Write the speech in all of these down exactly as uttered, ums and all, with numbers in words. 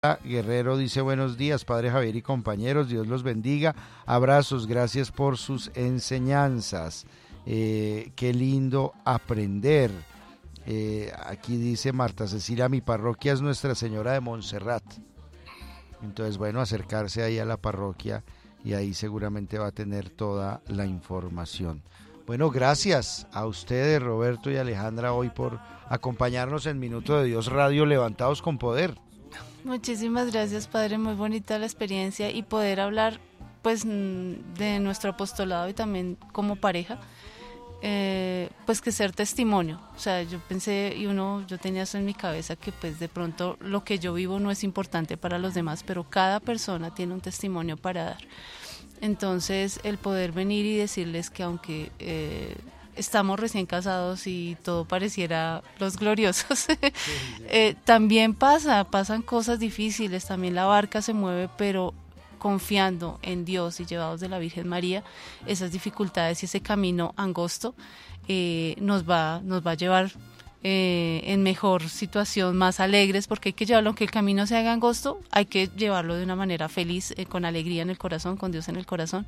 Guerrero dice buenos días, Padre Javier y compañeros, Dios los bendiga, abrazos, gracias por sus enseñanzas, eh, qué lindo aprender. Eh, aquí dice Marta Cecilia, mi parroquia es Nuestra Señora de Montserrat, entonces bueno, acercarse ahí a la parroquia y ahí seguramente va a tener toda la información. Bueno, gracias a ustedes, Roberto y Alejandra, hoy por acompañarnos en Minuto de Dios Radio Levantados con Poder. Muchísimas gracias, Padre, muy bonita la experiencia y poder hablar pues de nuestro apostolado y también como pareja, eh, pues que ser testimonio. O sea, yo pensé y uno, yo tenía eso en mi cabeza que pues de pronto lo que yo vivo no es importante para los demás, pero cada persona tiene un testimonio para dar. Entonces el poder venir y decirles que aunque eh, estamos recién casados y todo pareciera los gloriosos, sí, sí. eh, también pasa, pasan cosas difíciles, también la barca se mueve, pero confiando en Dios y llevados de la Virgen María, esas dificultades y ese camino angosto eh, nos va, nos va a llevar eh, en mejor situación, más alegres, porque hay que llevarlo, aunque el camino se haga angosto, hay que llevarlo de una manera feliz, eh, con alegría en el corazón, con Dios en el corazón,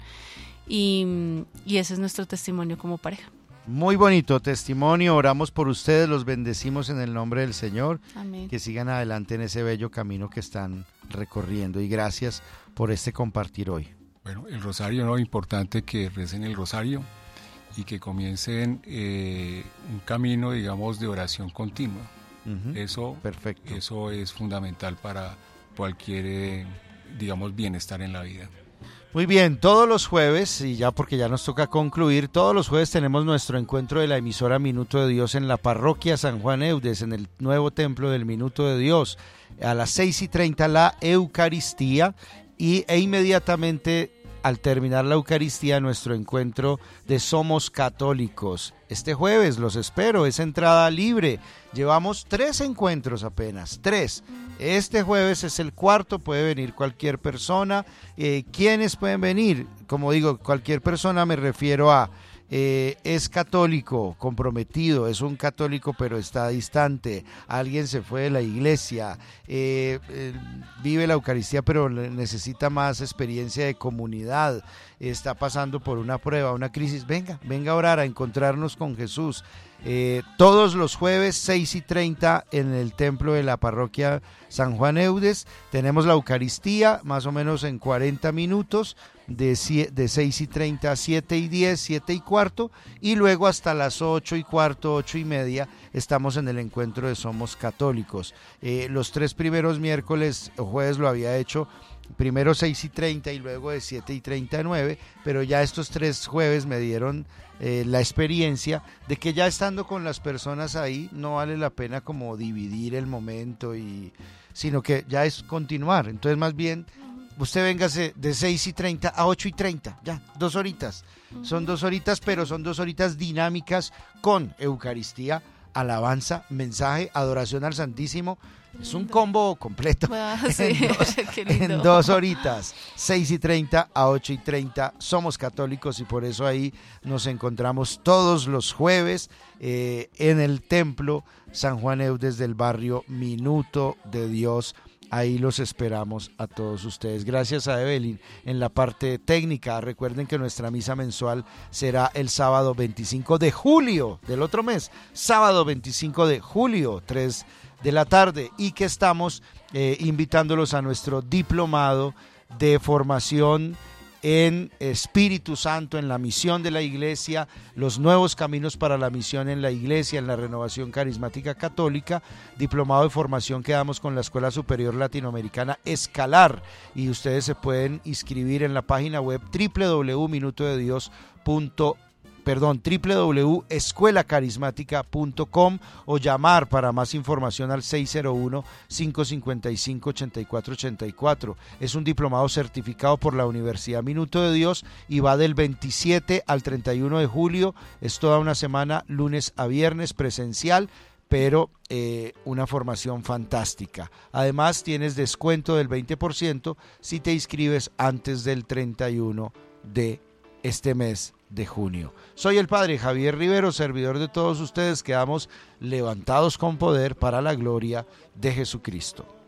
y, y ese es nuestro testimonio como pareja. Muy bonito testimonio, oramos por ustedes, los bendecimos en el nombre del Señor. Amén. Que sigan adelante en ese bello camino que están recorriendo y gracias por este compartir hoy. Bueno, el rosario, ¿no? Importante que recen el rosario y que comiencen eh, un camino, digamos, de oración continua. Uh-huh. Eso, perfecto. Eso es fundamental para cualquier, eh, digamos, bienestar en la vida. Muy bien, todos los jueves, y ya porque ya nos toca concluir, todos los jueves tenemos nuestro encuentro de la emisora Minuto de Dios en la parroquia San Juan Eudes, en el nuevo templo del Minuto de Dios. A las seis y treinta la Eucaristía y, e inmediatamente al terminar la Eucaristía nuestro encuentro de Somos Católicos. Este jueves los espero, es entrada libre. Llevamos tres encuentros apenas, tres. Este jueves es el cuarto, puede venir cualquier persona. Eh, ¿Quiénes pueden venir? Como digo, cualquier persona me refiero a, eh, es católico, comprometido, es un católico pero está distante, alguien se fue de la iglesia, eh, eh, vive la Eucaristía pero necesita más experiencia de comunidad, está pasando por una prueba, una crisis, venga, venga a orar, a encontrarnos con Jesús. Eh, todos los jueves seis y treinta en el templo de la parroquia San Juan Eudes tenemos la Eucaristía más o menos en cuarenta minutos de, de seis y treinta a siete y diez, siete y cuarto y luego hasta las ocho y cuarto, ocho y media estamos en el encuentro de Somos Católicos. Eh, los tres primeros miércoles o jueves lo había hecho primero seis y treinta y luego de siete y treinta a nueve, pero ya estos tres jueves me dieron eh, la experiencia de que ya estando con las personas ahí no vale la pena como dividir el momento, y sino que ya es continuar. Entonces más bien usted véngase de seis y treinta a ocho y treinta, ya, dos horitas. Son dos horitas, pero son dos horitas dinámicas con Eucaristía, alabanza, mensaje, adoración al Santísimo. Es un combo completo. Ah, sí. en, dos, en dos horitas, seis y treinta a ocho y treinta. Somos católicos y por eso ahí nos encontramos todos los jueves eh, en el templo San Juan Eudes del barrio Minuto de Dios. Ahí los esperamos a todos ustedes. Gracias a Evelyn en la parte técnica. Recuerden que nuestra misa mensual será el sábado veinticinco de julio del otro mes. Sábado veinticinco de julio, tres de la tarde. Y que estamos eh, invitándolos a nuestro diplomado de formación en Espíritu Santo, en la misión de la Iglesia, los nuevos caminos para la misión en la Iglesia, en la renovación carismática católica, diplomado de formación que damos con la Escuela Superior Latinoamericana Escalar, y ustedes se pueden inscribir en la página web doble u doble u doble u punto minuto de dios punto com. Perdón, doble u doble u doble u punto escuela carismática punto com o llamar para más información al seis cero uno, cinco cinco cinco, ocho cuatro ocho cuatro. Es un diplomado certificado por la Universidad Minuto de Dios y va del veintisiete al treinta y uno de julio. Es toda una semana, lunes a viernes, presencial, pero eh, una formación fantástica. Además, tienes descuento del veinte por ciento si te inscribes antes del treinta y uno de este mes de junio. Soy el Padre Javier Rivero, servidor de todos ustedes. Quedamos levantados con poder para la gloria de Jesucristo.